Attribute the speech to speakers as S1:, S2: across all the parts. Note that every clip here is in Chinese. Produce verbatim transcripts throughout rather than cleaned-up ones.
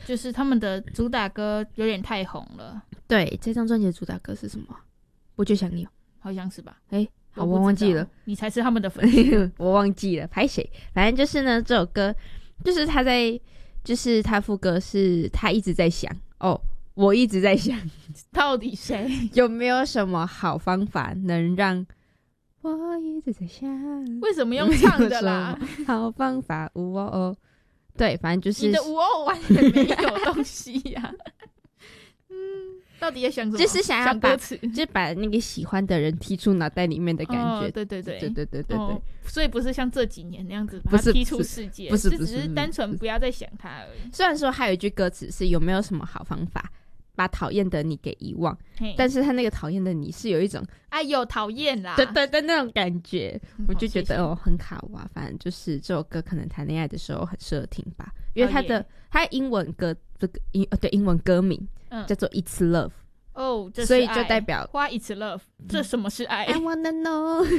S1: 就是他们的主打歌有点太红了。
S2: 对，这张专辑的主打歌是什么？我就想你哦，
S1: 好像是吧？
S2: 哎、欸，好，
S1: 我
S2: 我忘记了，
S1: 你才是他们的粉丝。
S2: 我忘记了，拍谁？反正就是呢，这首歌就是他在，就是他副歌是他一直在想哦，我一直在想，
S1: 到底谁
S2: 有没有什么好方法能让我一直在想？
S1: 为什么用唱的啦？
S2: 好方法，呜哦哦，对，反正就是
S1: 你的呜哦完全没有东西呀、啊。嗯，到底在想什么？
S2: 就是想要把
S1: 歌词，
S2: 就是把那个喜欢的人踢出脑袋里面的感觉。
S1: 哦、对对对
S2: 对对对对对、
S1: 哦。所以不是像这几年那样子把
S2: 不是
S1: 他踢出世界，
S2: 不是不是，
S1: 只是单纯不要再想他而已。
S2: 虽然说还有一句歌词是有没有什么好方法把讨厌的你给遗忘，但是他那个讨厌的你是有一种
S1: 哎呦讨厌啦，
S2: 对对对那种感觉，
S1: 嗯、
S2: 我就觉得
S1: 谢谢
S2: 哦很卡哇。反正就是这首歌可能谈恋爱的时候很适合听吧，因为它的它英文歌这个英呃对英文歌名、嗯、叫做 It's Love。
S1: 哦，这是
S2: 所以就代表
S1: What is love？、嗯、这什么是爱
S2: ？I wanna know 。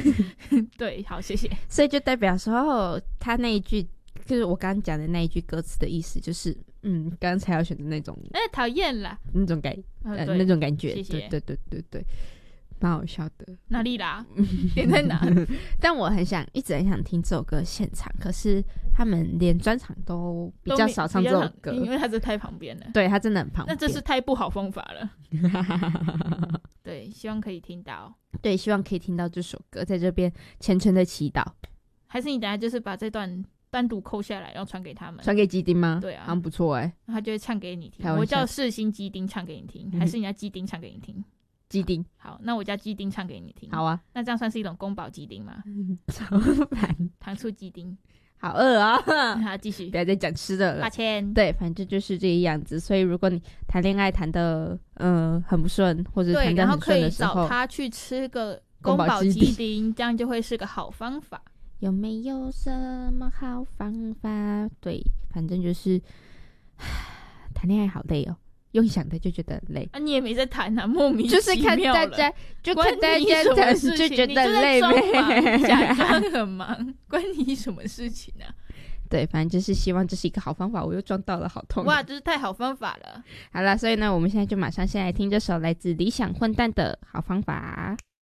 S1: 对，好，谢谢。
S2: 所以就代表说，他那一句就是我刚刚讲的那一句歌词的意思，就是嗯，刚刚才要选的那种，
S1: 哎、欸，讨厌啦，
S2: 那种感、呃呃，那种感觉，
S1: 谢谢
S2: 对对对对对，蛮好笑的。
S1: 哪里啦？点在哪？
S2: 但我很想，一直很想听这首歌现场，可是他们连专场都比较少唱这首歌，
S1: 因为他是太旁边了。
S2: 对，他真的很旁边，
S1: 那这是太不好方法了。对，希望可以听到。
S2: 对，希望可以听到这首歌，在这边虔诚的祈祷。
S1: 还是你等下就是把这段单独扣下来，然后传给他们，
S2: 传给基丁吗？
S1: 对啊，
S2: 好像不错哎、欸，
S1: 他就会唱给你听。我叫世新基丁唱给你听，还是你要基丁唱给你听？
S2: 基丁。
S1: 好，那我叫基丁唱给你听。
S2: 好啊，
S1: 那这样算是一种宫保鸡丁吗？
S2: 超烦，
S1: 糖醋鸡丁。
S2: 好饿啊！
S1: 好，继续，
S2: 不要再讲吃的了。
S1: 抱歉。
S2: 对，反正就是这个样子。所以如果你谈恋爱谈的嗯、呃、很不顺，或者谈的很顺的时候，
S1: 然后可以找他去吃个宫保鸡丁，这样就会是个好方法。
S2: 有没有什么好方法？对，反正就是谈恋爱好累哦。用想的就觉得很累
S1: 啊！你也没在谈啊，莫名其妙
S2: 就是看大家，就看大家谈就觉得累呗，
S1: 假装很忙，关你什么事情啊？
S2: 对，反正就是希望这是一个好方法，我又撞到了，好痛！
S1: 哇，这是太好方法了。
S2: 好了，所以呢，我们现在就马上先来听这首来自理想混蛋的好方法。